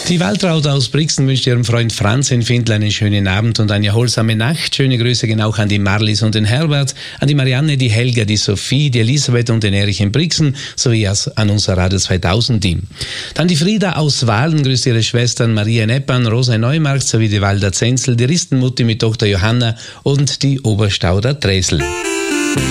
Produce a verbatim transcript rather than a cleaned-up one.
Die Waltraud aus Brixen wünscht ihrem Freund Franz in Findl einen schönen Abend und eine erholsame Nacht. Schöne Grüße gehen auch an die Marlies und den Herbert, an die Marianne, die Helga, die Sophie, die Elisabeth und den Erich in Brixen sowie an unser Radio zweitausend Team. Dann die Frieda aus Wahlen grüßt ihre Schwestern Maria in Eppan, Rosa in Neumarkt sowie die Walder Zenzel, die Ristenmutti mit Tochter Johanna und die Oberstauder Tresel.